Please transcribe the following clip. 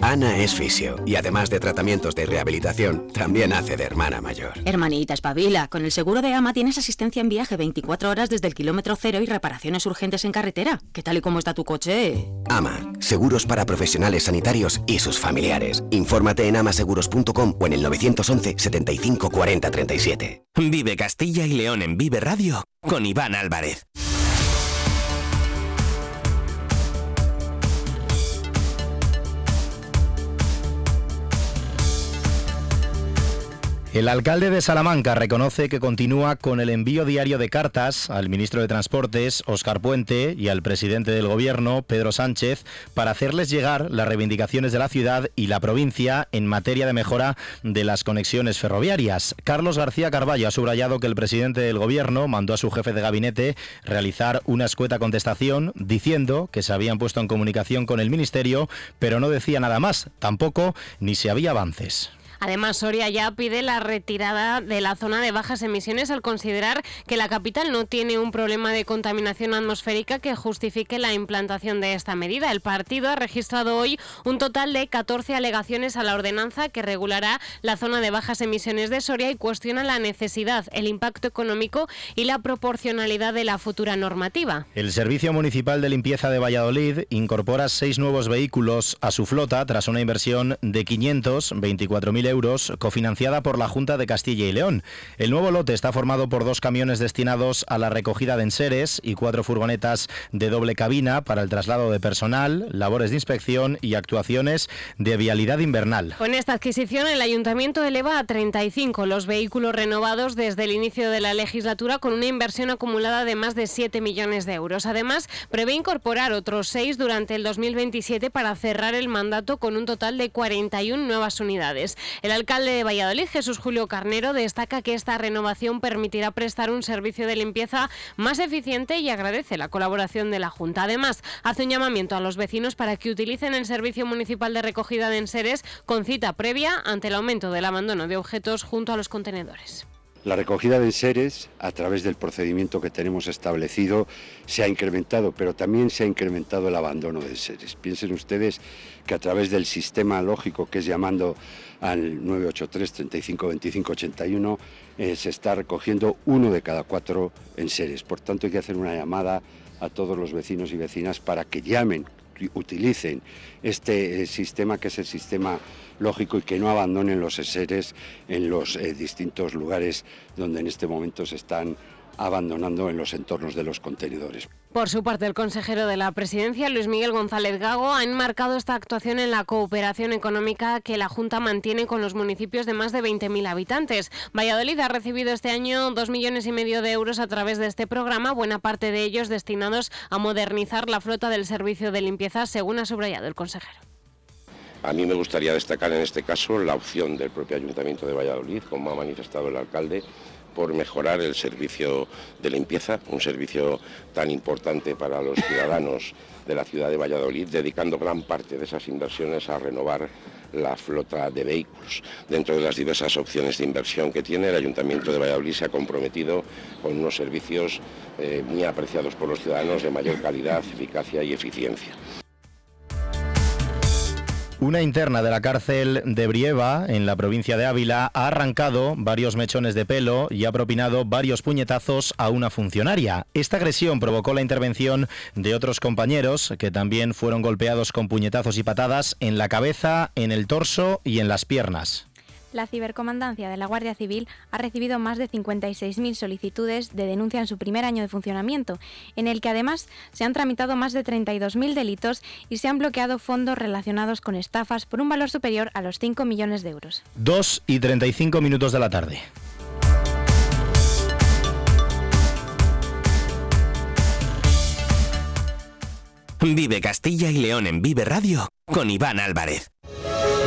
Ana es fisio y además de tratamientos de rehabilitación, también hace de hermana mayor. Hermanita, espabila. Con el seguro de AMA tienes asistencia en viaje 24 horas desde el kilómetro cero y reparaciones urgentes en carretera. ¿Qué tal y cómo está tu coche? AMA, seguros para profesionales sanitarios y sus familiares. Infórmate en amaseguros.com o en el 911 75 40 37. Vive Castilla y León en Vive Radio con Iván Álvarez. El alcalde de Salamanca reconoce que continúa con el envío diario de cartas al ministro de Transportes, Óscar Puente, y al presidente del Gobierno, Pedro Sánchez, para hacerles llegar las reivindicaciones de la ciudad y la provincia en materia de mejora de las conexiones ferroviarias. Carlos García Carballo ha subrayado que el presidente del Gobierno mandó a su jefe de gabinete realizar una escueta contestación diciendo que se habían puesto en comunicación con el ministerio, pero no decía nada más, tampoco ni si había avances. Además, Soria ya pide la retirada de la zona de bajas emisiones al considerar que la capital no tiene un problema de contaminación atmosférica que justifique la implantación de esta medida. El partido ha registrado hoy un total de 14 alegaciones a la ordenanza que regulará la zona de bajas emisiones de Soria y cuestiona la necesidad, el impacto económico y la proporcionalidad de la futura normativa. El Servicio Municipal de Limpieza de Valladolid incorpora 6 nuevos vehículos a su flota tras una inversión de 524.000 euros cofinanciada por la Junta de Castilla y León. El nuevo lote está formado por 2 camiones destinados a la recogida de enseres y 4 furgonetas de doble cabina para el traslado de personal, labores de inspección y actuaciones de vialidad invernal. Con esta adquisición, el Ayuntamiento eleva a 35 los vehículos renovados desde el inicio de la legislatura con una inversión acumulada de más de 7 millones de euros. Además, prevé incorporar otros 6 durante el 2027 para cerrar el mandato con un total de 41 nuevas unidades. El alcalde de Valladolid, Jesús Julio Carnero, destaca que esta renovación permitirá prestar un servicio de limpieza más eficiente y agradece la colaboración de la Junta. Además, hace un llamamiento a los vecinos para que utilicen el servicio municipal de recogida de enseres con cita previa ante el aumento del abandono de objetos junto a los contenedores. La recogida de enseres, a través del procedimiento que tenemos establecido, se ha incrementado, pero también se ha incrementado el abandono de enseres. Piensen ustedes que a través del sistema lógico que es llamando al 983 35 25 81 se está recogiendo 1 de cada 4 enseres. Por tanto, hay que hacer una llamada a todos los vecinos y vecinas para que llamen, utilicen este sistema, que es el sistema lógico, y que no abandonen los enseres en los distintos lugares donde en este momento se están abandonando en los entornos de los contenedores. Por su parte, el consejero de la Presidencia, Luis Miguel González Gago, ha enmarcado esta actuación en la cooperación económica que la Junta mantiene con los municipios de más de 20.000 habitantes. Valladolid ha recibido este año 2,5 millones de euros a través de este programa, buena parte de ellos destinados a modernizar la flota del servicio de limpieza, según ha subrayado el consejero. A mí me gustaría destacar en este caso la opción del propio Ayuntamiento de Valladolid, como ha manifestado el alcalde, por mejorar el servicio de limpieza, un servicio tan importante para los ciudadanos de la ciudad de Valladolid, dedicando gran parte de esas inversiones a renovar la flota de vehículos. Dentro de las diversas opciones de inversión que tiene, el Ayuntamiento de Valladolid se ha comprometido con unos servicios muy apreciados por los ciudadanos de mayor calidad, eficacia y eficiencia. Una interna de la cárcel de Brieva, en la provincia de Ávila, ha arrancado varios mechones de pelo y ha propinado varios puñetazos a una funcionaria. Esta agresión provocó la intervención de otros compañeros, que también fueron golpeados con puñetazos y patadas en la cabeza, en el torso y en las piernas. La Cibercomandancia de la Guardia Civil ha recibido más de 56.000 solicitudes de denuncia en su primer año de funcionamiento, en el que además se han tramitado más de 32.000 delitos y se han bloqueado fondos relacionados con estafas por un valor superior a los 5 millones de euros. 2:35 de la tarde. Vive Castilla y León en Vive Radio con Iván Álvarez.